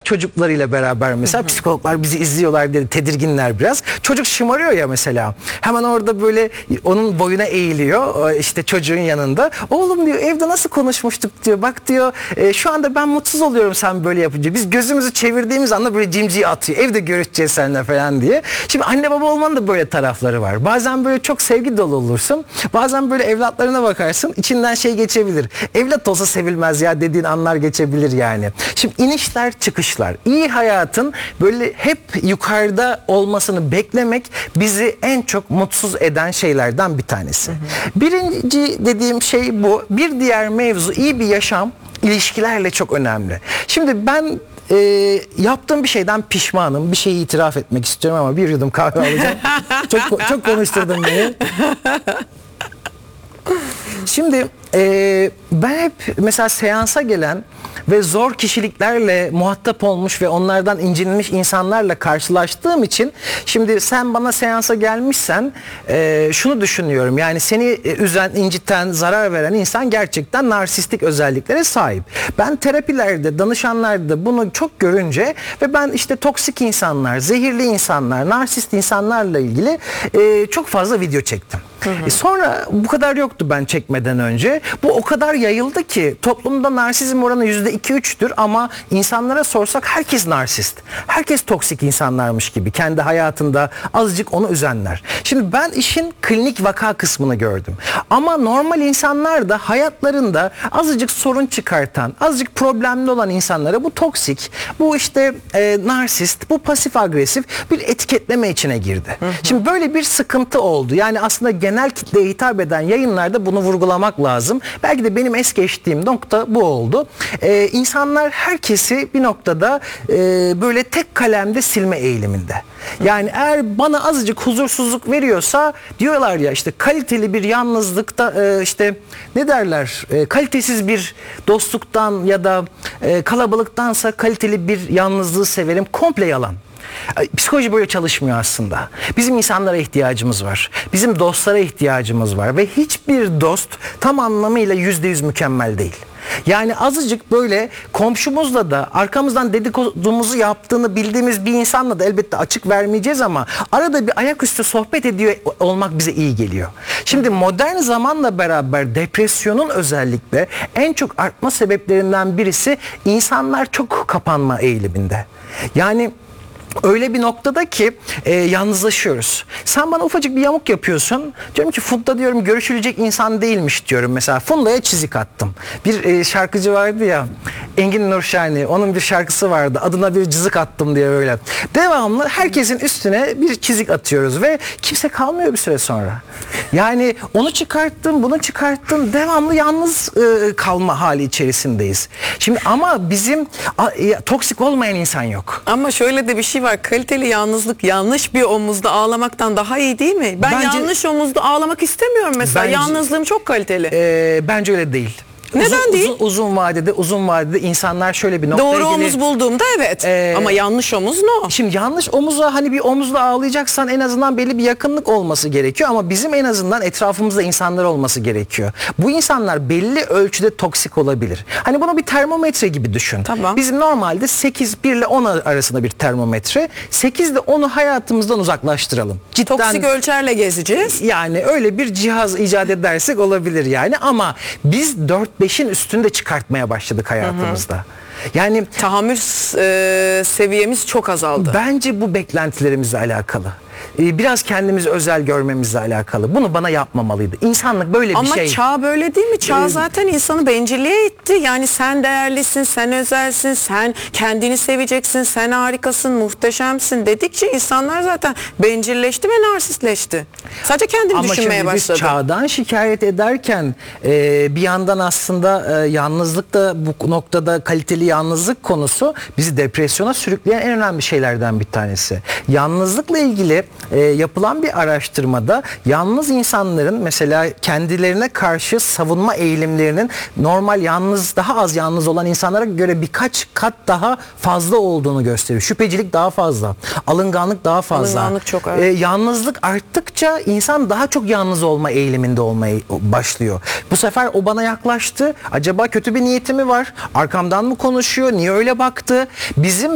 çocuklarıyla beraber mesela psikologlar bizi izliyorlar diye tedirginler biraz. Çocuk şımarıyor ya mesela. Hemen orada böyle onun boyuna eğiliyor işte çocuğun yanında. Oğlum diyor, evde nasıl konuşmuştuk diyor. Bak diyor, şu anda ben mutsuz oluyorum sen böyle yapınca. Biz gözümüzü çevirdiğimiz anda böyle cimciği atıyor. Evde görüşeceğiz seninle falan diye. Şimdi anne baba olmanın da böyle tarafları var. Bazen böyle çok sevgi dolu olursun. Bazen böyle evlatlarına bakarsın. İçinden şey geçebilir. Evlat olsa sevilmez ya dediğin anlar geçebilir yani. Şimdi inişler çıkışlar. İyi hayatın böyle hep yukarıda olmasını beklemek bizi en çok mutsuz eden şeylerden bir tanesi. Birinci dediğim şey bu. Bir diğer mevzu, iyi bir yaşam ilişkilerle çok önemli. Şimdi ben yaptığım bir şeyden pişmanım. Bir şeyi itiraf etmek istiyorum ama bir yudum kahve alacağım. Çok konuşturdun beni. Şimdi ben hep mesela seansa gelen ve zor kişiliklerle muhatap olmuş ve onlardan incinmiş insanlarla karşılaştığım için şimdi sen bana seansa gelmişsen şunu düşünüyorum, yani seni üzen, inciten, zarar veren insan gerçekten narsistik özelliklere sahip. Ben terapilerde, danışanlarda bunu çok görünce ve ben işte toksik insanlar, zehirli insanlar, narsist insanlarla ilgili çok fazla video çektim. Sonra bu kadar yoktu ben çekmeden önce. Bu o kadar yayıldı ki toplumda narsizm oranı %2-3'tür ama insanlara sorsak herkes narsist. Herkes toksik insanlarmış gibi kendi hayatında azıcık onu üzenler. Şimdi ben işin klinik vaka kısmını gördüm. Ama normal insanlar da hayatlarında azıcık sorun çıkartan, azıcık problemli olan insanlara bu toksik, bu işte narsist, bu pasif agresif bir etiketleme içine girdi. Şimdi böyle bir sıkıntı oldu. Yani aslında genel kitleye hitap eden yayınlarda bunu vurgulamak lazım. Belki de benim es geçtiğim nokta bu oldu. İnsanlar herkesi bir noktada böyle tek kalemde silme eğiliminde. Yani eğer bana azıcık huzursuzluk veriyorsa diyorlar ya işte kaliteli bir yalnızlıkta işte ne derler, kalitesiz bir dostluktan ya da kalabalıktansa kaliteli bir yalnızlığı severim. Komple yalan. Psikoloji böyle çalışmıyor aslında. Bizim insanlara ihtiyacımız var. Bizim dostlara ihtiyacımız var ve hiçbir dost tam anlamıyla %100 mükemmel değil. Yani azıcık böyle komşumuzla da arkamızdan dedikodumuzu yaptığını bildiğimiz bir insanla da elbette açık vermeyeceğiz ama arada bir ayaküstü sohbet ediyor olmak bize iyi geliyor. Şimdi modern zamanla beraber depresyonun özellikle en çok artma sebeplerinden birisi insanlar çok kapanma eğiliminde. Yani öyle bir noktada ki yalnızlaşıyoruz. Sen bana ufacık bir yamuk yapıyorsun. Diyorum ki Funda diyorum görüşülecek insan değilmiş diyorum mesela. Funda'ya çizik attım. Bir şarkıcı vardı ya, Engin Nurşani, onun bir şarkısı vardı. Adına bir cızık attım diye böyle. Devamlı herkesin üstüne bir çizik atıyoruz ve kimse kalmıyor bir süre sonra. Yani onu çıkarttım, bunu çıkarttım. Devamlı yalnız kalma hali içerisindeyiz. Şimdi ama bizim toksik olmayan insan yok. Ama şöyle de bir şey var. Kaliteli yalnızlık yanlış bir omuzda ağlamaktan daha iyi değil mi? Ben yanlış omuzda ağlamak istemiyorum mesela. Yalnızlığım çok kaliteli. Bence öyle değil. Neden değil? Uzun vadede insanlar şöyle bir noktaya Doğru omuz bulduğumda evet. Ama yanlış omuz no. Şimdi yanlış omuza, hani bir omuzla ağlayacaksan en azından belli bir yakınlık olması gerekiyor ama bizim en azından etrafımızda insanlar olması gerekiyor. Bu insanlar belli ölçüde toksik olabilir. Hani bunu bir termometre gibi düşün. Tamam. Bizim normalde 1 ile 10 arasında bir termometre. 8 ile 10'u hayatımızdan uzaklaştıralım. Cidden, toksik ölçerle gezeceğiz. Yani öyle bir cihaz icat edersek olabilir yani ama biz 4-5'in üstünde çıkartmaya başladık hayatımızda. Yani tahammül seviyemiz çok azaldı. Bence bu beklentilerimizle alakalı. Biraz kendimizi özel görmemizle alakalı. Bunu bana yapmamalıydı. İnsanlık böyle bir şey. Ama çağ böyle değil mi? Çağ zaten insanı bencilliğe itti. Yani sen değerlisin, sen özelsin, sen kendini seveceksin, sen harikasın, muhteşemsin dedikçe insanlar zaten bencilleşti ve narsistleşti. Sadece kendini düşünmeye başladı. Ama şimdi biz çağdan şikayet ederken bir yandan aslında yalnızlık da bu noktada, kaliteli yalnızlık konusu bizi depresyona sürükleyen en önemli şeylerden bir tanesi. Yalnızlıkla ilgili yapılan bir araştırmada yalnız insanların mesela kendilerine karşı savunma eğilimlerinin normal daha az yalnız olan insanlara göre birkaç kat daha fazla olduğunu gösteriyor. Şüphecilik daha fazla, alınganlık daha fazla. Alınganlık çok evet. Yalnızlık arttıkça insan daha çok yalnız olma eğiliminde olmaya başlıyor. Bu sefer o bana yaklaştı. Acaba kötü bir niyeti mi var? Arkamdan mı konuşuyor? Niye öyle baktı? Bizim